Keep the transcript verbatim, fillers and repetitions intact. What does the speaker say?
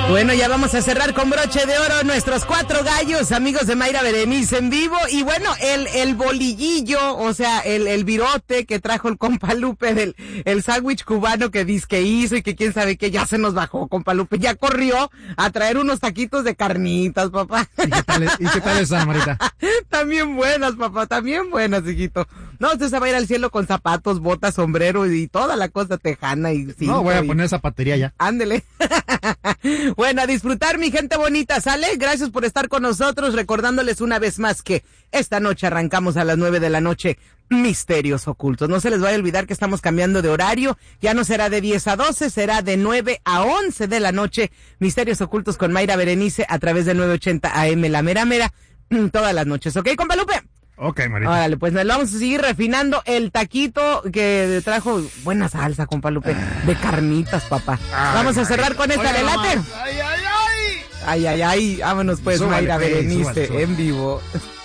Bueno, ya vamos a cerrar con broche de oro nuestros cuatro gallos, amigos de Mayra Berenice en vivo. Y bueno, el el bolillillo, o sea, el el virote que trajo el compa Lupe del el sándwich cubano que dice que hizo y que quién sabe qué, ya se nos bajó, compa Lupe. Ya corrió a traer unos taquitos de carnitas, papá. ¿Y qué tal, y qué tal esa, Marita? También buenas, papá, también buenas, hijito. No, usted se va a ir al cielo con zapatos, botas, sombrero y toda la cosa tejana y cinto. No, voy a y... poner zapatería ya. Ándele. Bueno, a disfrutar, mi gente bonita, ¿sale? Gracias por estar con nosotros, recordándoles una vez más que esta noche arrancamos a las nueve de la noche, Misterios Ocultos. No se les vaya a olvidar que estamos cambiando de horario, ya no será de diez a doce, será de nueve a once de la noche, Misterios Ocultos con Mayra Berenice a través de nueve ochenta A M, la mera mera, todas las noches, ¿ok, compa Lupe? Ok, Marita. Órale, pues nos vamos a seguir refinando el taquito que trajo buena salsa, compa Lupe, de carnitas, papá. Ay, vamos a cerrar con esta, ¿late? Ay, ay, ay. Ay, ay, ay, vámonos pues, súbale, Mayra Berenice, súbale, súbale. En vivo.